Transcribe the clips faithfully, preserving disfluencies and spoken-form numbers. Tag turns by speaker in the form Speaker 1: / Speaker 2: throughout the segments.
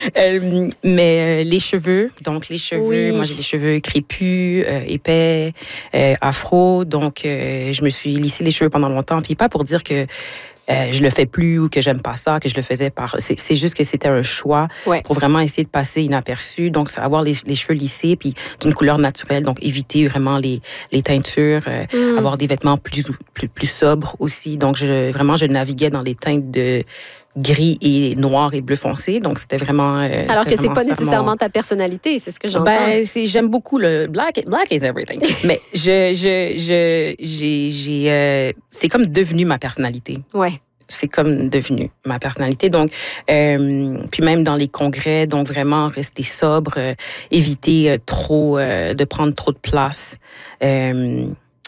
Speaker 1: Euh, mais euh, les cheveux, donc les cheveux,
Speaker 2: Oui.
Speaker 1: moi j'ai des cheveux crépus, euh, épais, euh, afro, donc euh, je me suis lissé les cheveux pendant longtemps, puis pas pour dire que euh, je le fais plus ou que j'aime pas ça, que je le faisais par... C'est, c'est juste que c'était un choix
Speaker 2: Ouais.
Speaker 1: pour vraiment essayer de passer inaperçu, donc avoir les, les cheveux lissés, puis d'une couleur naturelle, donc éviter vraiment les, les teintures, euh,
Speaker 2: Mm.
Speaker 1: avoir des vêtements plus, plus, plus sobres aussi, donc je, vraiment je naviguais dans les teintes de gris et noir et bleu foncé, donc c'était vraiment euh,
Speaker 2: Alors
Speaker 1: c'était
Speaker 2: que c'est
Speaker 1: vraiment
Speaker 2: pas
Speaker 1: ça,
Speaker 2: nécessairement
Speaker 1: mon...
Speaker 2: ta personnalité, c'est ce que j'entends.
Speaker 1: Ben, c'est, j'aime beaucoup le black. Black is everything. Mais je, je, je, j'ai, j'ai, euh, c'est comme devenu ma personnalité.
Speaker 2: Ouais.
Speaker 1: C'est comme devenu ma personnalité. Donc, euh, puis même dans les congrès, donc vraiment rester sobre, euh, éviter euh, trop euh, de prendre trop de place. Euh,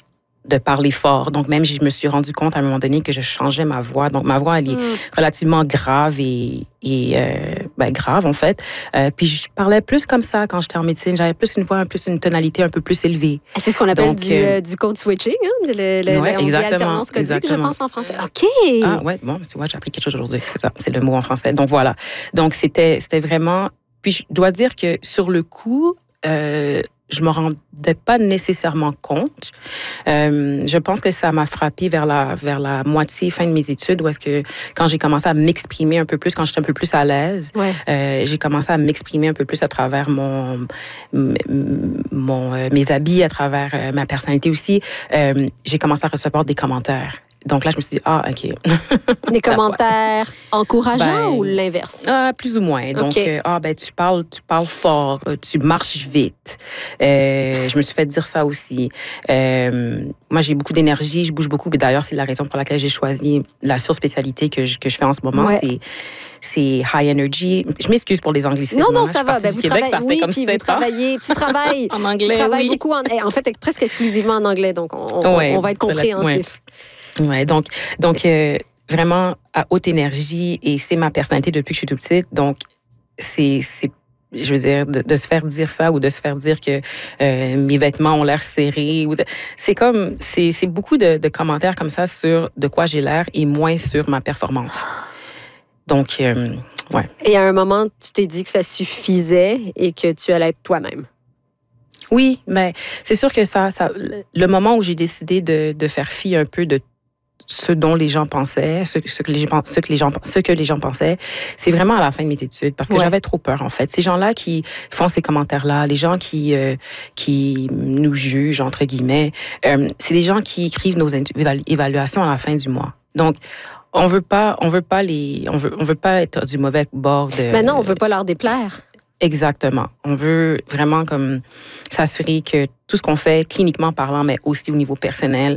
Speaker 1: de parler fort. Donc, même, je me suis rendu compte à un moment donné que je changeais ma voix. Donc, ma voix, elle est
Speaker 2: Mm.
Speaker 1: relativement grave et, et euh, ben, grave, en fait. Euh, puis, je parlais plus comme ça quand j'étais en médecine. J'avais plus une voix, un plus une tonalité un peu plus élevée.
Speaker 2: C'est ce qu'on appelle
Speaker 1: Donc,
Speaker 2: du,
Speaker 1: euh,
Speaker 2: euh, du code switching, hein? Le, le,
Speaker 1: ouais,
Speaker 2: on dit
Speaker 1: exactement,
Speaker 2: alternance codique,
Speaker 1: exactement.
Speaker 2: je pense, en français. OK!
Speaker 1: Ah, ouais, bon, tu vois, j'ai appris quelque chose aujourd'hui. C'est ça, c'est le mot en français. Donc, voilà. Donc, c'était, c'était vraiment... Puis, je dois dire que sur le coup, euh, je me rendais pas nécessairement compte. Euh, je pense que ça m'a frappé vers la vers la moitié fin de mes études, où est-ce que quand j'ai commencé à m'exprimer un peu plus, quand j'étais un peu plus à l'aise,
Speaker 2: Ouais.
Speaker 1: euh, j'ai commencé à m'exprimer un peu plus à travers mon m- mon euh, mes habits, à travers euh, ma personnalité aussi. Euh, j'ai commencé à recevoir des commentaires. Donc là, je me suis dit, ah, OK.
Speaker 2: Des commentaires encourageants
Speaker 1: Ben,
Speaker 2: ou l'inverse?
Speaker 1: Ah, plus ou moins. Donc,
Speaker 2: OK.
Speaker 1: euh, ah, ben, tu parles, tu parles fort, euh, tu marches vite. Euh, je me suis fait dire ça aussi. Euh, moi, j'ai beaucoup d'énergie, je bouge beaucoup. Mais d'ailleurs, c'est la raison pour laquelle j'ai choisi la surspécialité que je, que je fais en ce moment.
Speaker 2: Ouais.
Speaker 1: C'est, c'est high energy. Je m'excuse pour les anglicismes.
Speaker 2: Non, non,
Speaker 1: hein.
Speaker 2: ça
Speaker 1: Je suis
Speaker 2: va.
Speaker 1: partie
Speaker 2: Ben,
Speaker 1: du
Speaker 2: vous
Speaker 1: Québec,
Speaker 2: travaillez,
Speaker 1: ça
Speaker 2: oui,
Speaker 1: fait comme
Speaker 2: puis vous
Speaker 1: sept ans.
Speaker 2: travaillez, tu travailles,
Speaker 1: En anglais,
Speaker 2: tu travailles
Speaker 1: oui.
Speaker 2: beaucoup, en, en fait, presque exclusivement en anglais, donc on, on,
Speaker 1: Ouais,
Speaker 2: on va être compréhensif.
Speaker 1: Ouais, ouais donc, donc euh, vraiment à haute énergie, et c'est ma personnalité depuis que je suis toute petite. Donc, c'est, c'est je veux dire, de, de se faire dire ça ou de se faire dire que euh, mes vêtements ont l'air serrés. Ou de, c'est comme, c'est, c'est beaucoup de, de commentaires comme ça sur de quoi j'ai l'air et moins sur ma performance. Donc, euh, ouais.
Speaker 2: Et à un moment, tu t'es dit que ça suffisait et que tu allais être toi-même.
Speaker 1: Oui, mais c'est sûr que ça, ça, le moment où j'ai décidé de, de faire fi un peu de ce dont les gens pensaient, ce, ce, que les gens, ce, que les gens, ce que les gens pensaient, c'est vraiment à la fin de mes études, parce que
Speaker 2: Ouais.
Speaker 1: j'avais trop peur, en fait. Ces gens-là qui font ces commentaires-là, les gens qui, euh, qui nous jugent, entre guillemets, euh, c'est les gens qui écrivent nos évalu- évaluations à la fin du mois. Donc, on veut pas, on veut pas les, on veut, on veut pas être du mauvais bord de...
Speaker 2: Maintenant, on veut pas leur déplaire.
Speaker 1: Exactement. On veut vraiment comme s'assurer que tout ce qu'on fait, cliniquement parlant, mais aussi au niveau personnel,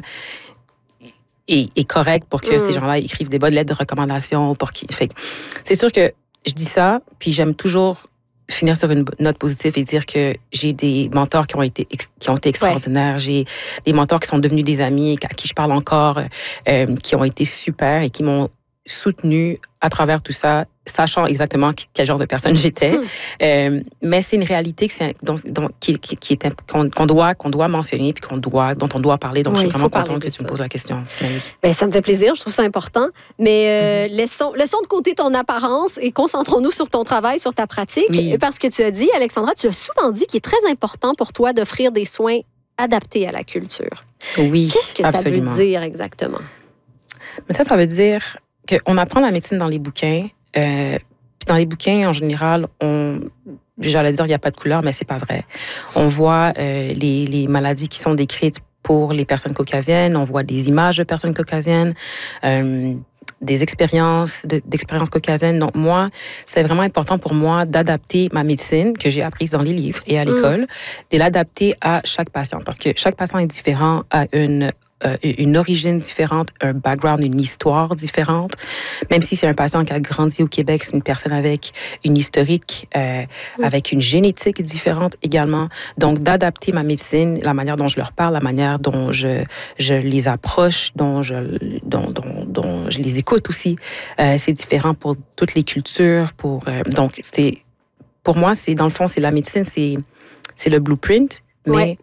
Speaker 1: est, est correct pour que
Speaker 2: Mm.
Speaker 1: ces gens-là écrivent des bonnes lettres de recommandation. Pour qu'ils... Fait que c'est sûr que je dis ça, puis j'aime toujours finir sur une note positive et dire que j'ai des mentors qui ont été ex- qui ont été extraordinaires. Ouais. J'ai des mentors qui sont devenus des amis, à qui je parle encore, euh, qui ont été super et qui m'ont soutenu à travers tout ça, sachant exactement quel genre de personne j'étais. Mmh. Euh, mais c'est une réalité que c'est, donc, donc, qui, qui, qui est, qu'on, qu'on, doit, qu'on doit mentionner puis qu'on doit, dont on doit parler. Donc, oui, je suis vraiment contente que tu me poses la question.
Speaker 2: Ben, ça me fait plaisir, je trouve ça important. Mais euh, mmh. laissons, laissons de côté ton apparence et concentrons-nous sur ton travail, sur ta pratique. Oui. Parce que tu as dit, Alexandra, tu as souvent dit qu'il est très important pour toi d'offrir des soins adaptés à la culture.
Speaker 1: Oui,
Speaker 2: Qu'est-ce que
Speaker 1: absolument.
Speaker 2: Ça veut dire exactement?
Speaker 1: Mais ça, ça veut dire qu'on apprend la médecine dans les bouquins. Euh, puis dans les bouquins, en général, on, j'allais dire il n'y a pas de couleur, mais c'est pas vrai. On voit euh, les, les maladies qui sont décrites pour les personnes caucasiennes, on voit des images de personnes caucasiennes, euh, des expériences de, d'expériences caucasiennes. Donc moi, c'est vraiment important pour moi d'adapter ma médecine que j'ai apprise dans les livres et à l'école, mmh. de l'adapter à chaque patient, parce que chaque patient est différent, a une Euh, une origine différente, un background, une histoire différente. Même si c'est un patient qui a grandi au Québec, c'est une personne avec une historique, euh, oui. avec une génétique différente également. Donc, d'adapter ma médecine, la manière dont je leur parle, la manière dont je, je les approche, dont je, dont, dont, dont je les écoute aussi, euh, c'est différent pour toutes les cultures. Pour, euh, donc, c'est, pour moi, c'est, dans le fond, c'est la médecine, c'est, c'est le blueprint, mais... Ouais.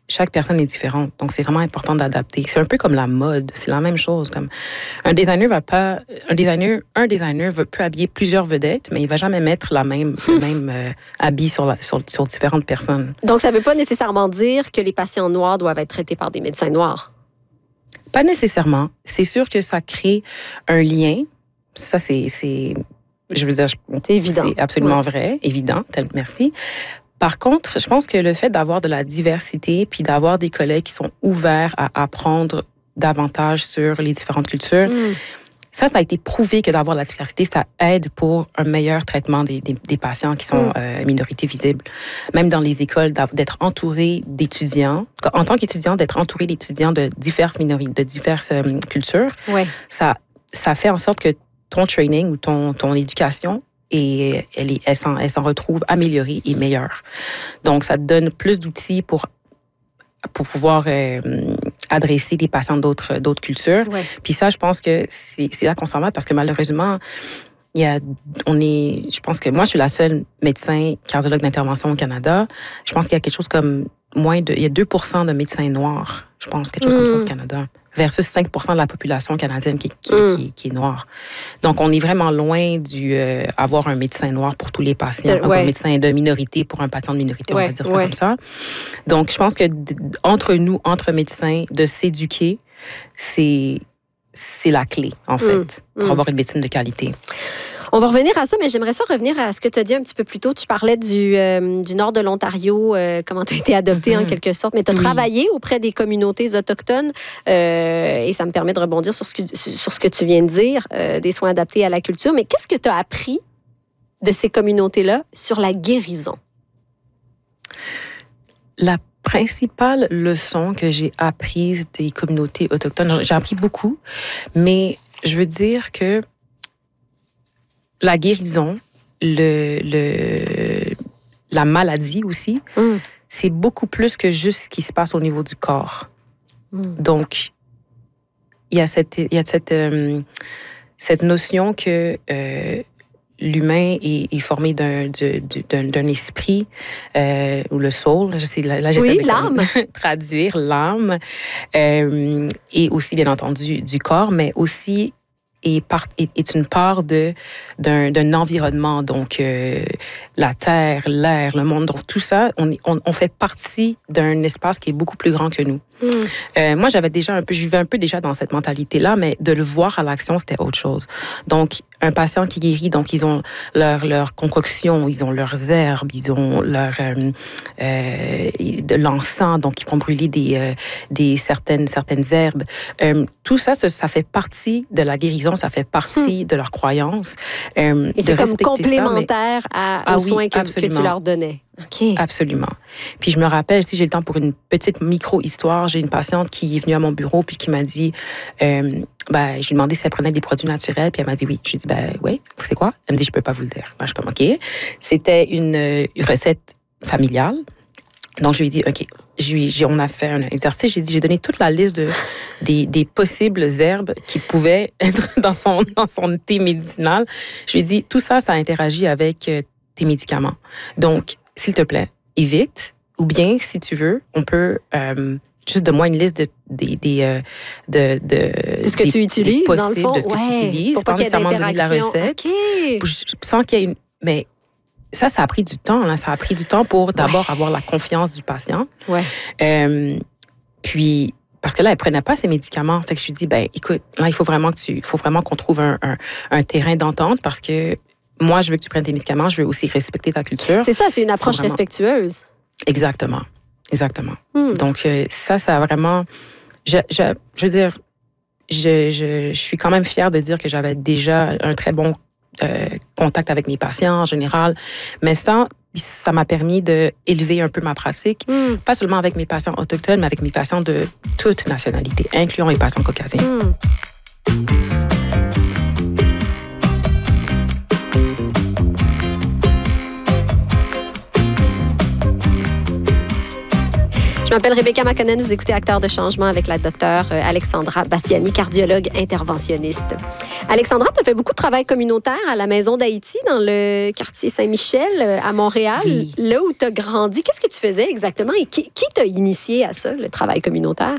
Speaker 1: chaque personne est différente. Donc, c'est vraiment important d'adapter. C'est un peu comme la mode. C'est la même chose. Comme un designer va pas, un designer, un designer veut peut habiller plusieurs vedettes, mais il va jamais mettre la même, le même euh, habit sur, la, sur, sur différentes personnes.
Speaker 2: Donc, ça veut pas nécessairement dire que les patients noirs doivent être traités par des médecins noirs?
Speaker 1: Pas nécessairement. C'est sûr que ça crée un lien. Ça, c'est, c'est je veux dire,
Speaker 2: c'est évident.
Speaker 1: C'est absolument
Speaker 2: ouais.
Speaker 1: vrai, évident. Merci. Par contre, je pense que le fait d'avoir de la diversité puis d'avoir des collègues qui sont ouverts à apprendre davantage sur les différentes cultures, mm. ça, ça a été prouvé que d'avoir de la diversité, ça aide pour un meilleur traitement des, des, des patients qui sont mm. euh, minorités visibles. Même dans les écoles, d'être entouré d'étudiants, en tant qu'étudiant, d'être entouré d'étudiants de diverses minorités, de diverses euh, cultures,
Speaker 2: ouais.
Speaker 1: ça, ça fait en sorte que ton training ou ton, ton éducation, et elle, est, elle, s'en, elle s'en retrouve améliorée et meilleure. Donc, ça te donne plus d'outils pour, pour pouvoir euh, adresser des patients d'autres, d'autres cultures.
Speaker 2: Ouais.
Speaker 1: Puis ça, je pense que c'est, c'est là qu'on s'en va parce que malheureusement, il y a, on est, je pense que moi, je suis la seule médecin cardiologue d'intervention au Canada. Je pense qu'il y a quelque chose comme moins de, il y a deux pour cent de médecins noirs, je pense, quelque chose mmh. comme ça au Canada, versus cinq pour cent de la population canadienne qui, qui, mmh. qui, qui est noire. Donc, on est vraiment loin du euh, avoir un médecin noir pour tous les patients, euh, ouais. un médecin de minorité pour un patient de minorité, ouais. on va dire ça ouais. comme ça. Donc, je pense que d- entre nous, entre médecins, de s'éduquer, c'est, c'est la clé, en fait, mmh. pour mmh. avoir une médecine de qualité.
Speaker 2: On va revenir à ça, mais j'aimerais ça revenir à ce que tu as dit un petit peu plus tôt. Tu parlais du, euh, du nord de l'Ontario, euh, comment tu as été adopté mm-hmm. en quelque sorte, mais tu as oui. travaillé auprès des communautés autochtones euh, et ça me permet de rebondir sur ce que, sur ce que tu viens de dire, euh, des soins adaptés à la culture. Mais qu'est-ce que tu as appris de ces communautés-là sur la guérison?
Speaker 1: La principale leçon que j'ai apprise des communautés autochtones, j'ai appris beaucoup, mais je veux dire que la guérison, le, le, la maladie aussi, mm. c'est beaucoup plus que juste ce qui se passe au niveau du corps. Mm. Donc, il y a cette, il y a cette, euh, cette notion que euh, l'humain est, est formé d'un, d'un, d'un esprit, euh, ou le soul, je sais, là, j'essaie
Speaker 2: oui,
Speaker 1: de
Speaker 2: l'âme.
Speaker 1: traduire l'âme, euh, et aussi, bien entendu, du corps, mais aussi est, part, est, est une part de, d'un, d'un environnement, donc euh, la terre, l'air, le monde, donc tout ça, on, on, on fait partie d'un espace qui est beaucoup plus grand que nous. Mm. Euh, moi, j'avais déjà un peu, je vivais un peu déjà dans cette mentalité-là, mais de le voir à l'action, c'était autre chose. Donc, un patient qui guérit, donc ils ont leur, leur concoction, ils ont leurs herbes, ils ont leur euh, euh, de l'encens, donc ils vont brûler des, euh, des certaines, certaines herbes. Euh, tout ça, ça, ça fait partie de la guérison, ça fait partie mm. de leur croyance.
Speaker 2: Euh, Et c'est comme complémentaire ça, mais... à, aux ah, soins oui, que, que tu leur donnais.
Speaker 1: Okay. Absolument. Puis je me rappelle, si j'ai le temps pour une petite micro-histoire, j'ai une patiente qui est venue à mon bureau puis qui m'a dit, euh, ben, je lui ai demandé si elle prenait des produits naturels, puis elle m'a dit oui. Je lui ai dit, ben oui, c'est quoi? Elle me dit, je peux pas vous le dire. Moi, je suis comme, OK. C'était une, une recette familiale. Donc, je lui ai dit, OK. Je lui, j'ai, on a fait un exercice. J'ai dit, j'ai donné toute la liste de, des, des possibles herbes qui pouvaient être dans son, dans son thé médicinal. Je lui ai dit, tout ça, ça interagit avec euh, tes médicaments. Donc, s'il te plaît, évite. Ou bien, si tu veux, on peut euh, juste de moi une liste de, de, de, de, de,
Speaker 2: de ce que
Speaker 1: des,
Speaker 2: tu utilises,
Speaker 1: possibles,
Speaker 2: dans le fond.
Speaker 1: de ce que
Speaker 2: ouais,
Speaker 1: tu utilises, pas nécessairement donner la recette.
Speaker 2: Okay.
Speaker 1: Sans qu'il y ait une... Mais ça, ça a pris du temps. Là. Ça a pris du temps pour d'abord ouais. avoir la confiance du patient.
Speaker 2: Ouais.
Speaker 1: Euh, puis... Parce que là, elle prenait pas ses médicaments. Fait que je lui dis, ben, écoute, là, il faut vraiment que tu, il faut vraiment qu'on trouve un, un, un terrain d'entente parce que moi, je veux que tu prennes tes médicaments, je veux aussi respecter ta culture.
Speaker 2: C'est ça, c'est une approche vraiment... respectueuse.
Speaker 1: Exactement, exactement.
Speaker 2: Hmm.
Speaker 1: Donc, euh, ça, ça a vraiment... Je, je, je veux dire, je, je, je suis quand même fière de dire que j'avais déjà un très bon euh, contact avec mes patients en général, mais ça, ça m'a permis d'élever un peu ma pratique, hmm. pas seulement avec mes patients autochtones, mais avec mes patients de toute nationalité, incluant les patients caucasiens.
Speaker 2: Hmm. Je Je m'appelle Rebecca Makonnen, vous écoutez Acteurs de changement avec la docteure Alexandra Bastiani, cardiologue interventionniste. Alexandra, tu as fait beaucoup de travail communautaire à la Maison d'Haïti, dans le quartier Saint-Michel, à Montréal, oui. Là où tu as grandi. Qu'est-ce que tu faisais exactement et qui, qui t'a initié à ça, le travail communautaire?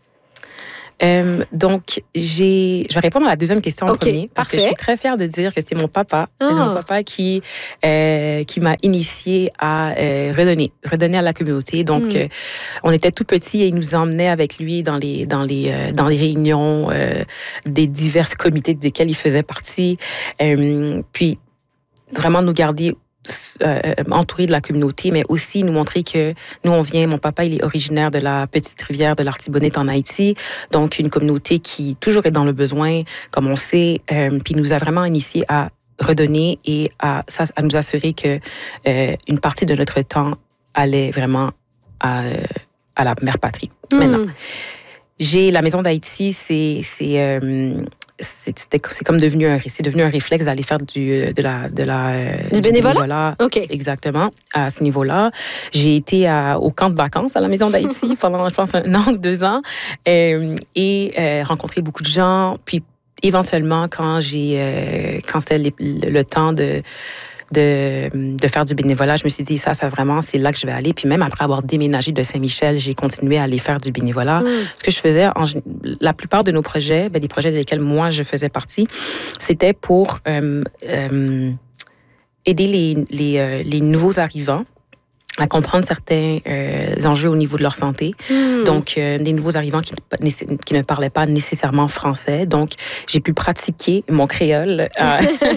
Speaker 1: Euh, donc, j'ai, je vais répondre à la deuxième question en
Speaker 2: okay,
Speaker 1: premier, parce
Speaker 2: parfait.
Speaker 1: que je suis très fière de dire que c'est mon papa, oh. c'est mon papa qui euh, qui m'a initiée à euh, redonner, redonner à la communauté. Donc, mm. euh, on était tout petits et il nous emmenait avec lui dans les dans les euh, dans les réunions euh, des divers comités desquels il faisait partie, euh, puis vraiment nous garder Euh, entouré de la communauté, mais aussi nous montrer que nous, on vient, mon papa, il est originaire de la petite rivière de l'Artibonite en Haïti, donc une communauté qui toujours est dans le besoin, comme on sait, euh, puis nous a vraiment initiés à redonner et à, à nous assurer que euh, une partie de notre temps allait vraiment à, à la mère patrie. Mmh. Maintenant, j'ai la Maison d'Haïti, c'est... c'est euh, C'est, c'est comme devenu un, c'est devenu un réflexe d'aller faire du, de la, de la,
Speaker 2: du, du bénévolat. bénévolat.
Speaker 1: OK. Exactement, à ce niveau-là. J'ai été à, au camp de vacances à la Maison d'Haïti pendant, je pense, un an ou deux ans euh, et euh, rencontré beaucoup de gens. Puis, éventuellement, quand, j'ai, euh, quand c'était le, le, le temps de... De, de faire du bénévolat, je me suis dit, ça, ça vraiment, c'est là que je vais aller. Puis même après avoir déménagé de Saint-Michel, j'ai continué à aller faire du bénévolat. Mm. Ce que je faisais, en, la plupart de nos projets, ben, des projets desquels moi, je faisais partie, c'était pour euh, euh, aider les, les, euh, les nouveaux arrivants à comprendre certains euh, enjeux au niveau de leur santé. Mm. Donc, euh, des nouveaux arrivants qui, qui ne parlaient pas nécessairement français. Donc, j'ai pu pratiquer mon créole euh,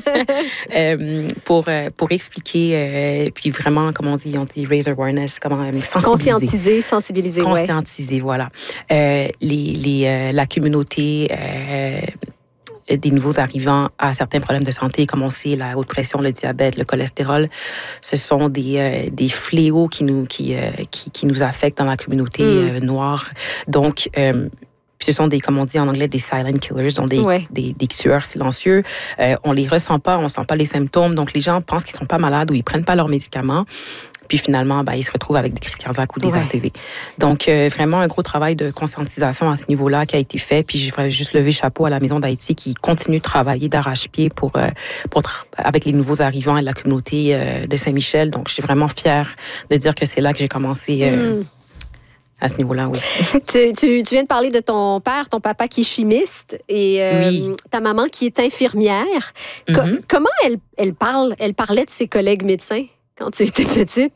Speaker 1: euh, pour, pour expliquer, euh, puis vraiment, comment on dit, on dit raise awareness, comment euh, sensibiliser.
Speaker 2: Conscientiser, sensibiliser,
Speaker 1: Conscientiser, ouais. voilà. Euh, les, les, euh, la communauté... Euh, des nouveaux arrivants à certains problèmes de santé, comme on sait, la haute pression, le diabète, le cholestérol. Ce sont des, euh, des fléaux qui nous, qui, euh, qui, qui nous affectent dans la communauté mm. euh, noire. Donc, euh, ce sont des, comme on dit en anglais, des silent killers, donc des, ouais. des, des tueurs silencieux. Euh, on les ressent pas, on sent pas les symptômes. Donc, les gens pensent qu'ils sont pas malades ou ils prennent pas leurs médicaments. Puis finalement, ben, ils se retrouvent avec des crises cardiaques ou des ouais. A C V. Donc, euh, vraiment un gros travail de conscientisation à ce niveau-là qui a été fait. Puis je voudrais juste lever chapeau à la Maison d'Haïti qui continue de travailler d'arrache-pied pour, euh, pour tra- avec les nouveaux arrivants et la communauté euh, de Saint-Michel. Donc, je suis vraiment fière de dire que c'est là que j'ai commencé euh, mm. à ce niveau-là, oui.
Speaker 2: tu, tu, tu viens de parler de ton père, ton papa qui est chimiste et euh,
Speaker 1: oui.
Speaker 2: ta maman qui est infirmière. Co- mm-hmm. Comment elle, elle, parle, elle parlait de ses collègues médecins quand tu étais petite?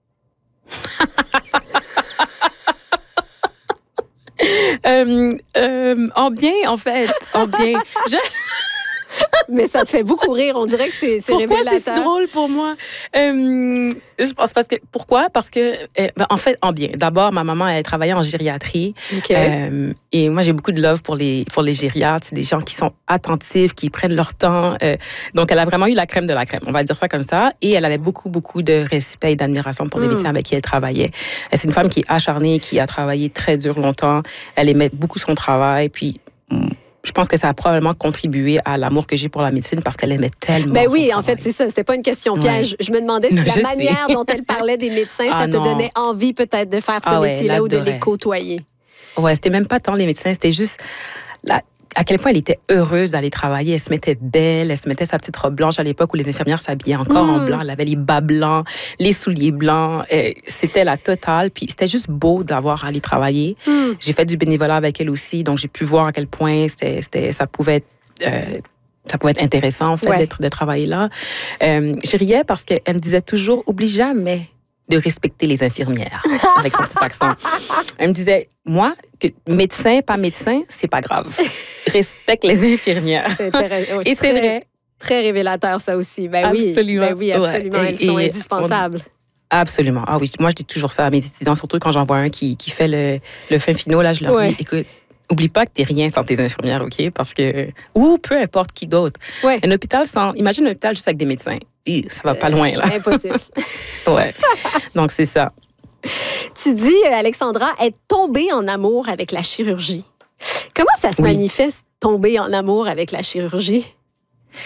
Speaker 1: euh, euh, en bien, en fait. En bien. Je...
Speaker 2: Mais ça te fait beaucoup rire. On dirait que c'est, c'est
Speaker 1: Pourquoi
Speaker 2: révélateur.
Speaker 1: C'est si drôle pour moi? Euh, je pense parce que pourquoi? Parce que euh, ben, en fait, en bien. D'abord, ma maman elle travaillait en gériatrie.
Speaker 2: Okay.
Speaker 1: Euh, et moi, j'ai beaucoup de love pour les pour les gériatres. C'est des gens qui sont attentifs, qui prennent leur temps. Euh, donc, elle a vraiment eu la crème de la crème. On va dire ça comme ça. Et elle avait beaucoup beaucoup de respect et d'admiration pour les mm. médecins avec qui elle travaillait. C'est une femme qui est acharnée, qui a travaillé très dur longtemps. Elle aimait beaucoup son travail. Puis je pense que ça a probablement contribué à l'amour que j'ai pour la médecine parce qu'elle aimait tellement
Speaker 2: Ben oui,
Speaker 1: son
Speaker 2: en fait, c'est ça. C'était pas une question piège. Ouais. Je me demandais si je la manière sais. dont elle parlait des médecins, ah, ça te non. donnait envie peut-être de faire ce ah, métier-là ouais, ou de les côtoyer.
Speaker 1: Ouais, c'était même pas tant les médecins, c'était juste la, à quel point elle était heureuse d'aller travailler. Elle se mettait belle, elle se mettait sa petite robe blanche à l'époque où les infirmières s'habillaient encore mmh. en blanc. Elle avait les bas blancs, les souliers blancs. Et c'était la totale. Puis c'était juste beau d'avoir à aller travailler. Mmh. J'ai fait du bénévolat avec elle aussi, donc j'ai pu voir à quel point c'était, c'était, ça pouvait être... Euh, ça pouvait être intéressant, en fait, ouais. d'être, de travailler là. Euh, je riais parce qu'elle me disait toujours, oublie jamais de respecter les infirmières, avec son petit accent. Elle me disait, moi, que médecin, pas médecin, c'est pas grave. Respecte les infirmières.
Speaker 2: C'est intéressant.
Speaker 1: Et c'est
Speaker 2: très,
Speaker 1: vrai.
Speaker 2: Très révélateur, ça aussi. Ben
Speaker 1: absolument.
Speaker 2: Oui, ben oui, absolument. Ouais. Elles et, sont et indispensables.
Speaker 1: On... Absolument. Ah oui, moi, je dis toujours ça à mes étudiants, surtout quand j'en vois un qui, qui fait le, le fin finaux, là, je leur ouais. dis, écoute, oublie pas que t'es rien sans tes infirmières, OK? Parce que... Ou peu importe qui d'autre.
Speaker 2: Ouais.
Speaker 1: Un hôpital sans... Imagine un hôpital juste avec des médecins. Et ça va pas loin, là.
Speaker 2: Euh, impossible.
Speaker 1: Ouais. Donc, c'est ça.
Speaker 2: Tu dis, Alexandra, être tombée en amour avec la chirurgie. Comment ça se
Speaker 1: oui.
Speaker 2: manifeste, tomber en amour avec la chirurgie?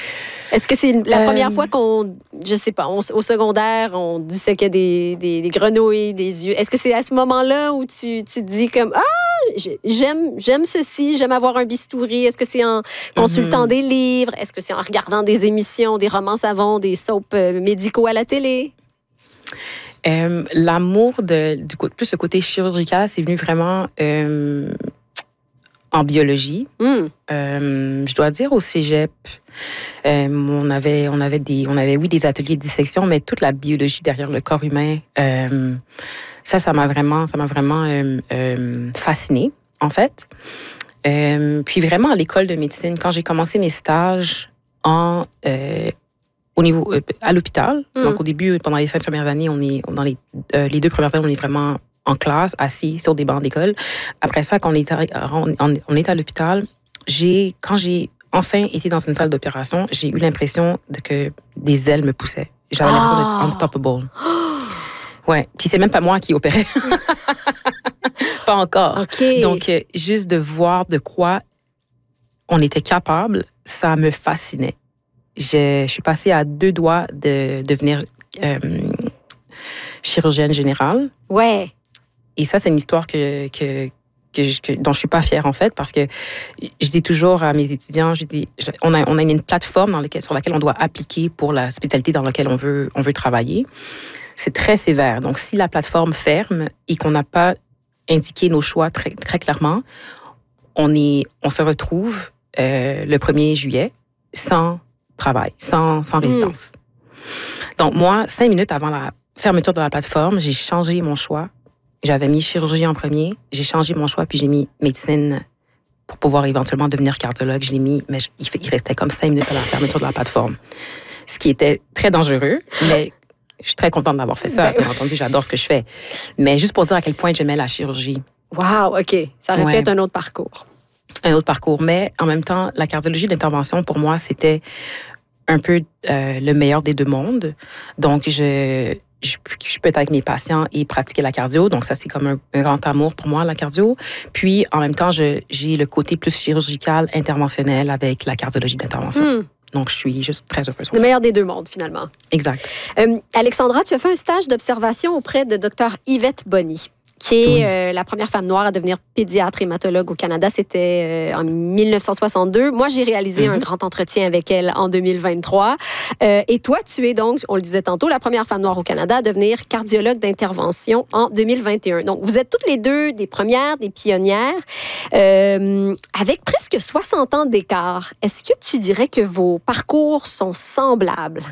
Speaker 2: Est-ce que c'est la euh, première fois qu'on, je sais pas, on, au secondaire, on disséquait des, des, des grenouilles, des yeux? Est-ce que c'est à ce moment-là où tu, tu te dis comme, ah, j'aime, j'aime ceci, j'aime avoir un bistouri? Est-ce que c'est en consultant mm-hmm. des livres? Est-ce que c'est en regardant des émissions, des romans savons, des soaps médicaux à la télé?
Speaker 1: Euh, l'amour de, du plus le côté chirurgical, c'est venu vraiment euh, en biologie. Mm. Euh, je dois dire au cégep, euh, on avait, on avait des, on avait oui des ateliers de dissection, mais toute la biologie derrière le corps humain, euh, ça, ça m'a vraiment, ça m'a vraiment euh, euh, fascinée en fait. Euh, puis vraiment à l'école de médecine, quand j'ai commencé mes stages en euh, au niveau euh, à l'hôpital. Mm. Donc au début, pendant les cinq premières années, on est dans les euh, les deux premières années, on est vraiment en classe, assis sur des bancs d'école. Après ça, quand on est à, on, on est à l'hôpital, j'ai quand j'ai enfin été dans une salle d'opération, j'ai eu l'impression de que des ailes me poussaient. J'avais ah. l'impression d'être unstoppable. Ouais, puis c'est même pas moi qui opérais. Pas encore.
Speaker 2: Okay.
Speaker 1: Donc euh, juste de voir de quoi on était capable, ça me fascinait. Je, je suis passée à deux doigts de devenir euh, chirurgienne générale.
Speaker 2: Ouais.
Speaker 1: Et ça, c'est une histoire que, que, que, je, que dont je suis pas fière, en fait, parce que je dis toujours à mes étudiants, je dis, on a, on a une plateforme dans laquelle, sur laquelle on doit appliquer pour la spécialité dans laquelle on veut, on veut travailler. C'est très sévère. Donc, si la plateforme ferme et qu'on n'a pas indiqué nos choix très, très clairement, on, est, on se retrouve euh, le premier juillet sans travail, sans, sans résidence. Mmh. Donc, moi, cinq minutes avant la fermeture de la plateforme, j'ai changé mon choix. J'avais mis chirurgie en premier, j'ai changé mon choix, puis j'ai mis médecine pour pouvoir éventuellement devenir cardiologue. Je l'ai mis, mais il, il restait comme cinq minutes à la fermeture de la plateforme. Ce qui était très dangereux, mais je suis très contente d'avoir fait ça. Bien entendu, j'adore ce que je fais. Mais juste pour dire à quel point j'aimais la chirurgie.
Speaker 2: Wow, OK. Ça aurait ouais. pu être un autre parcours.
Speaker 1: Un autre parcours. Mais en même temps, la cardiologie d'intervention, pour moi, c'était un peu euh, le meilleur des deux mondes. Donc, je... Je, je peux être avec mes patients et pratiquer la cardio. Donc, ça, c'est comme un, un grand amour pour moi, la cardio. Puis, en même temps, je, j'ai le côté plus chirurgical, interventionnel avec la cardiologie d'intervention. Mm. Donc, je suis juste très heureuse.
Speaker 2: Le meilleur des deux mondes, finalement.
Speaker 1: Exact.
Speaker 2: Euh, Alexandra, tu as fait un stage d'observation auprès de Dr Yvette Boni, qui est oui. euh, la première femme noire à devenir pédiatre hématologue au Canada. C'était euh, en dix-neuf cent soixante-deux. Moi, j'ai réalisé mm-hmm. un grand entretien avec elle en deux mille vingt-trois. Euh, et toi, tu es donc, on le disait tantôt, la première femme noire au Canada à devenir cardiologue d'intervention en deux mille vingt et un. Donc, vous êtes toutes les deux des premières, des pionnières, euh, avec presque soixante ans d'écart. Est-ce que tu dirais que vos parcours sont semblables?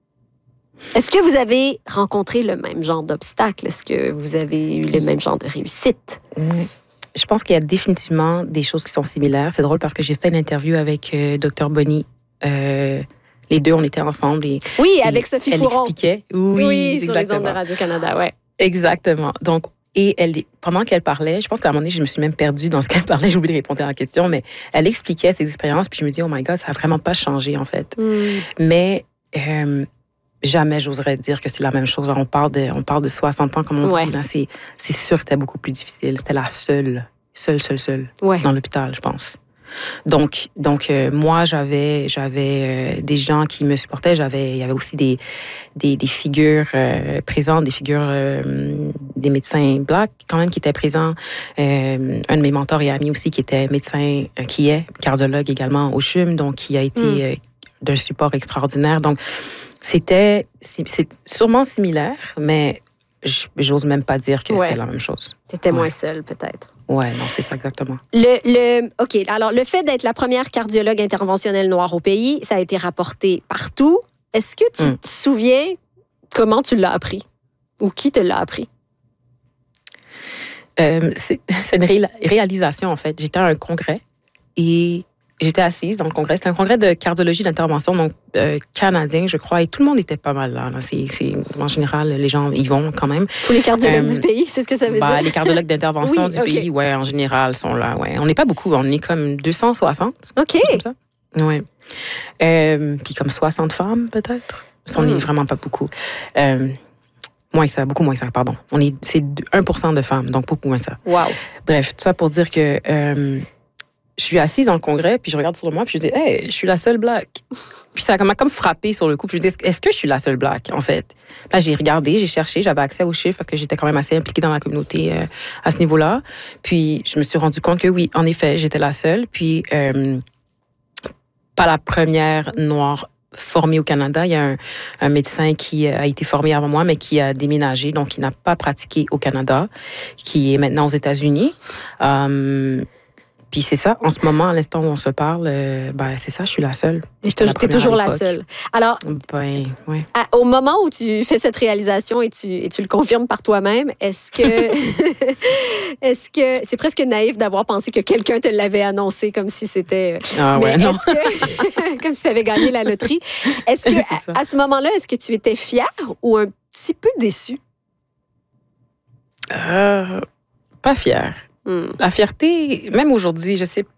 Speaker 2: Est-ce que vous avez rencontré le même genre d'obstacles? Est-ce que vous avez eu le même genre de réussite?
Speaker 1: Je pense qu'il y a définitivement des choses qui sont similaires. C'est drôle parce que j'ai fait une interview avec euh, Dr Boni. Euh, les deux, on était ensemble. Et,
Speaker 2: oui, avec et Sophie
Speaker 1: elle
Speaker 2: Fouron.
Speaker 1: Expliquait.
Speaker 2: Oui, oui sur les ondes de Radio-Canada, ouais.
Speaker 1: Exactement. Donc, et elle, pendant qu'elle parlait, je pense qu'à un moment donné, je me suis même perdue dans ce qu'elle parlait. J'ai oublié de répondre à la question, mais elle expliquait ses expériences. Puis je me dis, oh my God, ça n'a vraiment pas changé, en fait. Mm. Mais... Euh, jamais j'oserais dire que c'est la même chose. On parle de, on parle de soixante ans, comme on ouais. dit. Là, c'est, c'est sûr que c'était beaucoup plus difficile. C'était la seule, seule, seule, seule
Speaker 2: ouais.
Speaker 1: dans l'hôpital, je pense. Donc, donc euh, moi, j'avais, j'avais euh, des gens qui me supportaient. J'avais, il y avait aussi des, des, des figures euh, présentes, des figures, euh, des médecins blacks quand même qui étaient présents. Euh, un de mes mentors et amis aussi qui était médecin, euh, qui est cardiologue également au C H U M, donc qui a été mm. euh, d'un support extraordinaire. Donc, C'était c'est sûrement similaire, mais j'ose même pas dire que ouais. c'était la même chose.
Speaker 2: T'étais
Speaker 1: ouais.
Speaker 2: moins seule, peut-être.
Speaker 1: Ouais, non, c'est ça exactement.
Speaker 2: Le, le, OK, alors le fait d'être la première cardiologue interventionnelle noire au pays, ça a été rapporté partout. Est-ce que tu mm. te souviens comment tu l'as appris? Ou qui te l'a appris?
Speaker 1: Euh, c'est, c'est une ré- réalisation, en fait. J'étais à un congrès et... J'étais assise dans le congrès. C'était un congrès de cardiologie d'intervention, donc euh, canadien, je crois, et tout le monde était pas mal là. là. C'est, c'est, en général, les gens y vont quand même.
Speaker 2: Tous les cardiologues euh, du pays, c'est ce que ça veut
Speaker 1: bah,
Speaker 2: dire?
Speaker 1: Les cardiologues d'intervention oui, du okay. pays, ouais, en général, sont là. Ouais. On n'est pas beaucoup, on est comme deux cent soixante.
Speaker 2: OK.
Speaker 1: Comme ça. Ouais. Euh, puis comme soixante femmes, peut-être. On n'est mm. vraiment pas beaucoup. Euh, moins que ça, beaucoup moins que ça, pardon. On est, c'est un pour cent de femmes, donc beaucoup moins que ça.
Speaker 2: Wow.
Speaker 1: Bref, tout ça pour dire que... Euh, je suis assise dans le congrès, puis je regarde sur moi, puis je dis, hey, je suis la seule black. Puis ça m'a comme frappé sur le coup. Puis je me dis, est-ce que je suis la seule black, en fait? Là, j'ai regardé, j'ai cherché, j'avais accès aux chiffres parce que j'étais quand même assez impliquée dans la communauté euh, à ce niveau-là. Puis je me suis rendu compte que oui, en effet, j'étais la seule. Puis euh, pas la première noire formée au Canada. Il y a un, un médecin qui a été formé avant moi, mais qui a déménagé, donc qui n'a pas pratiqué au Canada, qui est maintenant aux États-Unis. Euh, Puis c'est ça, en ce moment, à l'instant où on se parle, euh, ben c'est ça, je suis la seule.
Speaker 2: Et tu es toujours la seule. Alors,
Speaker 1: ben, ouais.
Speaker 2: à, au moment où tu fais cette réalisation et tu, et tu le confirmes par toi-même, est-ce que est-ce que c'est presque naïf d'avoir pensé que quelqu'un te l'avait annoncé comme si c'était...
Speaker 1: Ah ouais,
Speaker 2: mais
Speaker 1: non.
Speaker 2: Que, comme si tu avais gagné la loterie. Est-ce que, est à, à ce moment-là, est-ce que tu étais fière ou un petit peu déçue?
Speaker 1: Euh, pas fière. Hmm. La fierté, même aujourd'hui, je sais